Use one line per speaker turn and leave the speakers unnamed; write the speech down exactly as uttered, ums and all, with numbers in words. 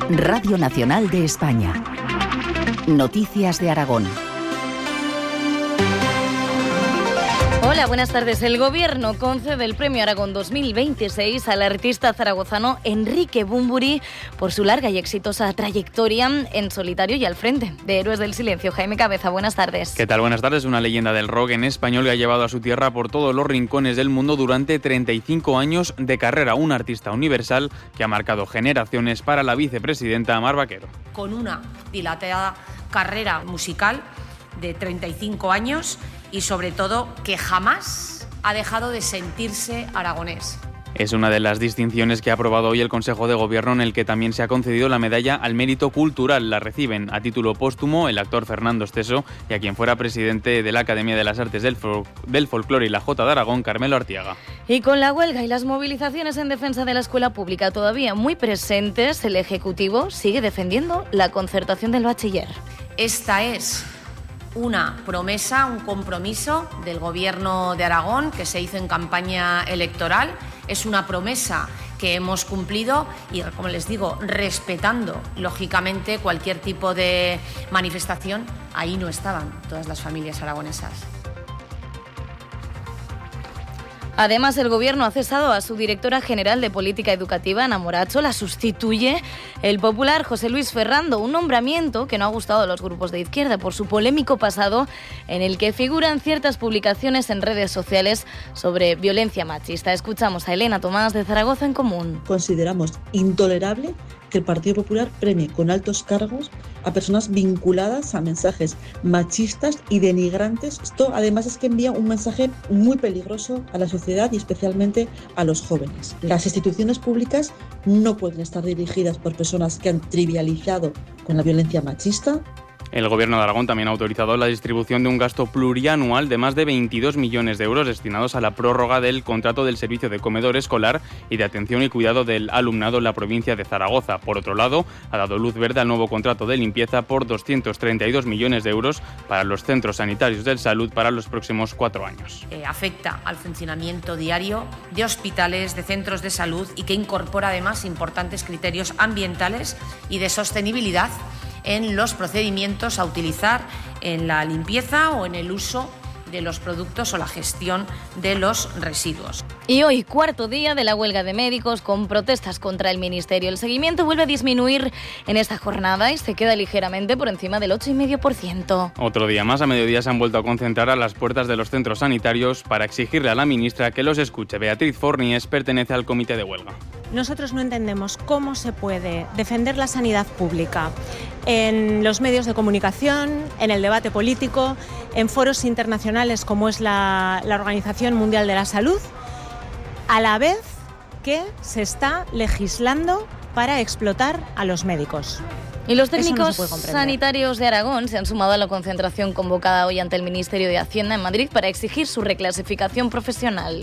Radio Nacional de España. Noticias de Aragón.
Hola, buenas tardes. El Gobierno concede el Premio Aragón dos mil veintiséis al artista zaragozano Enrique Bunbury por su larga y exitosa trayectoria en solitario y al frente de Héroes del Silencio. Jaime Cabeza, buenas tardes.
¿Qué tal? Buenas tardes. Una leyenda del rock en español que ha llevado a su tierra por todos los rincones del mundo durante treinta y cinco años de carrera. Un artista universal que ha marcado generaciones para la vicepresidenta Mar Vaquero.
Con una dilatada carrera musical de treinta y cinco años y sobre todo que jamás ha dejado de sentirse aragonés.
Es una de las distinciones que ha aprobado hoy el Consejo de Gobierno, en el que también se ha concedido la medalla al mérito cultural. La reciben a título póstumo el actor Fernando Esteso y a quien fuera presidente de la Academia de las Artes del, Fol- del Folclore y la Jota de Aragón, Carmelo Artiaga.
Y con la huelga y las movilizaciones en defensa de la escuela pública todavía muy presentes, el Ejecutivo sigue defendiendo la concertación del bachiller.
Esta es una promesa, un compromiso del Gobierno de Aragón que se hizo en campaña electoral. Es una promesa que hemos cumplido y, como les digo, respetando, lógicamente, cualquier tipo de manifestación. Ahí no estaban todas las familias aragonesas.
Además, el Gobierno ha cesado a su directora general de Política Educativa, Ana Moracho. La sustituye el popular José Luis Ferrando, un nombramiento que no ha gustado a los grupos de izquierda por su polémico pasado, en el que figuran ciertas publicaciones en redes sociales sobre violencia machista. Escuchamos a Elena Tomás, de Zaragoza en Común.
Consideramos intolerable que el Partido Popular premie con altos cargos a personas vinculadas a mensajes machistas y denigrantes. Esto además es que envía un mensaje muy peligroso a la sociedad y especialmente a los jóvenes. Las instituciones públicas no pueden estar dirigidas por personas que han trivializado con la violencia machista.
El Gobierno de Aragón también ha autorizado la distribución de un gasto plurianual de más de veintidós millones de euros destinados a la prórroga del contrato del servicio de comedor escolar y de atención y cuidado del alumnado en la provincia de Zaragoza. Por otro lado, ha dado luz verde al nuevo contrato de limpieza por doscientos treinta y dos millones de euros para los centros sanitarios de salud para los próximos cuatro años.
Eh, afecta al funcionamiento diario de hospitales, de centros de salud y que incorpora además importantes criterios ambientales y de sostenibilidad en los procedimientos a utilizar en la limpieza o en el uso de los productos o la gestión de los residuos.
Y hoy, cuarto día de la huelga de médicos con protestas contra el Ministerio. El seguimiento vuelve a disminuir en esta jornada y se queda ligeramente por encima del ocho coma cinco por ciento.
Otro día más, a mediodía se han vuelto a concentrar a las puertas de los centros sanitarios para exigirle a la ministra que los escuche. Beatriz Fornies pertenece al comité de huelga.
Nosotros no entendemos cómo se puede defender la sanidad pública en los medios de comunicación, en el debate político, en foros internacionales como es la, la Organización Mundial de la Salud, a la vez que se está legislando para explotar a los médicos.
Y los técnicos
no
sanitarios de Aragón se han sumado a la concentración convocada hoy ante el Ministerio de Hacienda en Madrid para exigir su reclasificación profesional.